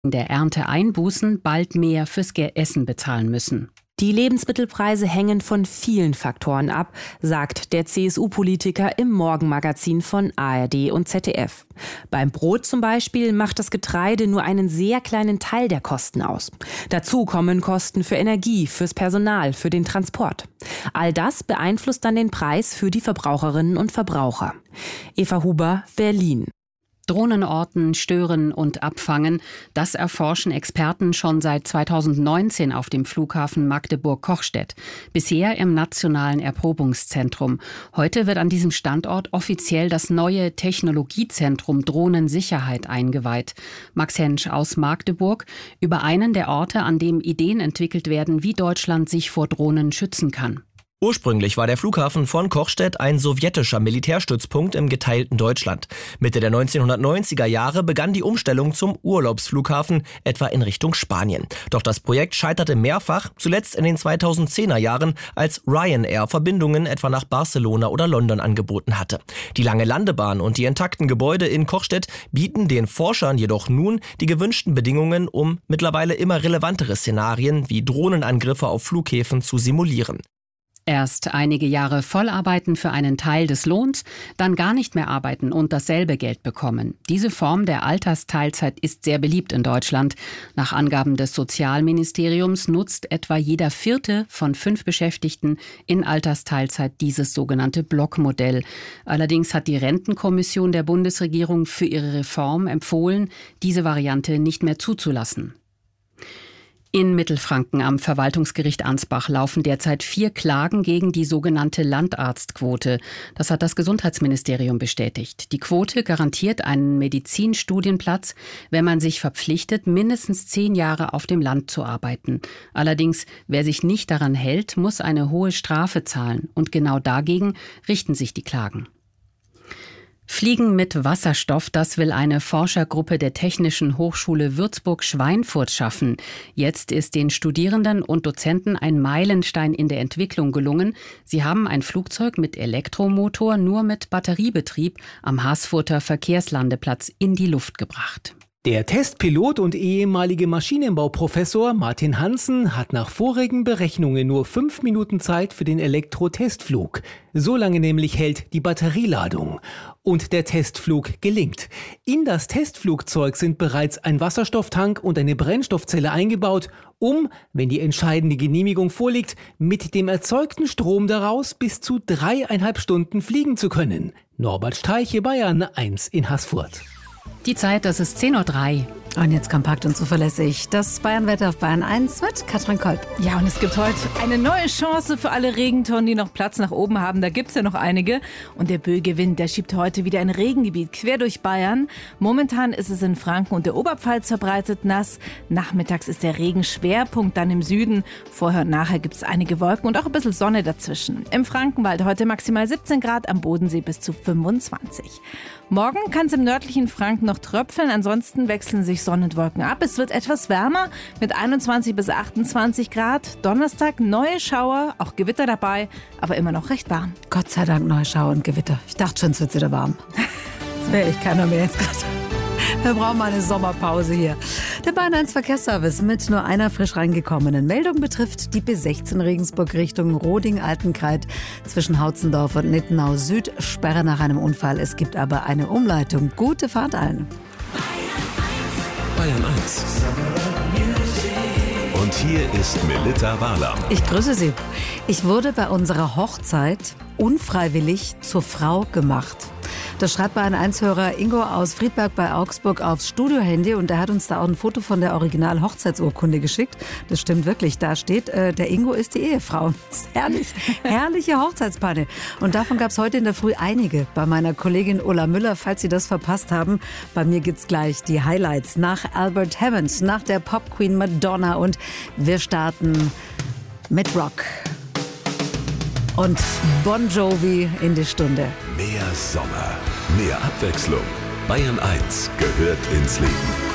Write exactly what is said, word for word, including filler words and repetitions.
der Ernte einbußen, bald mehr fürs Essen bezahlen müssen. Die Lebensmittelpreise hängen von vielen Faktoren ab, sagt der C S U-Politiker im Morgenmagazin von A R D und Z D F. Beim Brot zum Beispiel macht das Getreide nur einen sehr kleinen Teil der Kosten aus. Dazu kommen Kosten für Energie, fürs Personal, für den Transport. All das beeinflusst dann den Preis für die Verbraucherinnen und Verbraucher. Eva Huber, Berlin. Drohnen orten, stören und abfangen, das erforschen Experten schon seit zweitausendneunzehn auf dem Flughafen Magdeburg-Kochstedt. Bisher im Nationalen Erprobungszentrum. Heute wird an diesem Standort offiziell das neue Technologiezentrum Drohnensicherheit eingeweiht. Max Hensch aus Magdeburg über einen der Orte, an dem Ideen entwickelt werden, wie Deutschland sich vor Drohnen schützen kann. Ursprünglich war der Flughafen von Kochstedt ein sowjetischer Militärstützpunkt im geteilten Deutschland. Mitte der neunzehnhundertneunziger Jahre begann die Umstellung zum Urlaubsflughafen, etwa in Richtung Spanien. Doch das Projekt scheiterte mehrfach, zuletzt in den zweitausendzehner Jahren, als Ryanair Verbindungen etwa nach Barcelona oder London angeboten hatte. Die lange Landebahn und die intakten Gebäude in Kochstedt bieten den Forschern jedoch nun die gewünschten Bedingungen, um mittlerweile immer relevantere Szenarien wie Drohnenangriffe auf Flughäfen zu simulieren. Erst einige Jahre vollarbeiten für einen Teil des Lohns, dann gar nicht mehr arbeiten und dasselbe Geld bekommen. Diese Form der Altersteilzeit ist sehr beliebt in Deutschland. Nach Angaben des Sozialministeriums nutzt etwa jeder Vierte von fünf Beschäftigten in Altersteilzeit dieses sogenannte Blockmodell. Allerdings hat die Rentenkommission der Bundesregierung für ihre Reform empfohlen, diese Variante nicht mehr zuzulassen. In Mittelfranken am Verwaltungsgericht Ansbach laufen derzeit vier Klagen gegen die sogenannte Landarztquote. Das hat das Gesundheitsministerium bestätigt. Die Quote garantiert einen Medizinstudienplatz, wenn man sich verpflichtet, mindestens zehn Jahre auf dem Land zu arbeiten. Allerdings, wer sich nicht daran hält, muss eine hohe Strafe zahlen. Und genau dagegen richten sich die Klagen. Fliegen mit Wasserstoff, das will eine Forschergruppe der Technischen Hochschule Würzburg-Schweinfurt schaffen. Jetzt ist den Studierenden und Dozenten ein Meilenstein in der Entwicklung gelungen. Sie haben ein Flugzeug mit Elektromotor nur mit Batteriebetrieb am Haßfurter Verkehrslandeplatz in die Luft gebracht. Der Testpilot und ehemalige Maschinenbauprofessor Martin Hansen hat nach vorigen Berechnungen nur fünf Minuten Zeit für den Elektro-Testflug. So lange nämlich hält die Batterieladung. Und der Testflug gelingt. In das Testflugzeug sind bereits ein Wasserstofftank und eine Brennstoffzelle eingebaut, um, wenn die entscheidende Genehmigung vorliegt, mit dem erzeugten Strom daraus bis zu dreieinhalb Stunden fliegen zu können. Norbert Streiche, Bayern eins in Haßfurt. Die Zeit, das ist zehn Uhr drei. Und jetzt kompakt und zuverlässig das Bayernwetter auf Bayern eins mit Katrin Kolb. Ja, und es gibt heute eine neue Chance für alle Regentonnen, die noch Platz nach oben haben. Da gibt es ja noch einige. Und der böige Wind, der schiebt heute wieder ein Regengebiet quer durch Bayern. Momentan ist es in Franken und der Oberpfalz verbreitet nass. Nachmittags ist der Regenschwerpunkt dann im Süden. Vorher und nachher gibt es einige Wolken und auch ein bisschen Sonne dazwischen. Im Frankenwald heute maximal siebzehn Grad, am Bodensee bis zu fünfundzwanzig. Morgen kann es im nördlichen Franken noch tröpfeln, ansonsten wechseln sich Sonne und Wolken ab. Es wird etwas wärmer mit einundzwanzig bis achtundzwanzig Grad. Donnerstag neue Schauer, auch Gewitter dabei, aber immer noch recht warm. Gott sei Dank neue Schauer und Gewitter. Ich dachte schon, es wird wieder warm. Das will ich keiner mehr jetzt gerade. Wir brauchen mal eine Sommerpause hier. Der Bayern eins Verkehrsservice mit nur einer frisch reingekommenen Meldung betrifft die B sechzehn Regensburg Richtung Roding-Altenkreid zwischen Hautzendorf und Nittenau Süd. Sperre nach einem Unfall. Es gibt aber eine Umleitung. Gute Fahrt allen. Bayern eins. Und hier ist Melitta Walam. Ich grüße Sie. Ich wurde bei unserer Hochzeit unfreiwillig zur Frau gemacht. Das schreibt Bayern eins Hörer Ingo aus Friedberg bei Augsburg aufs Studiohandy und er hat uns da auch ein Foto von der Original-Hochzeitsurkunde geschickt. Das stimmt wirklich, da steht, äh, der Ingo ist die Ehefrau. Das ist herrlich, herrliche Hochzeitspanne. Und davon gab es heute in der Früh einige bei meiner Kollegin Ulla Müller, falls Sie das verpasst haben. Bei mir gibt's gleich die Highlights nach Albert Hammond, nach der Pop-Queen Madonna und wir starten mit Rock. Und Bon Jovi in die Stunde. Mehr Sommer, mehr Abwechslung. Bayern eins gehört ins Leben.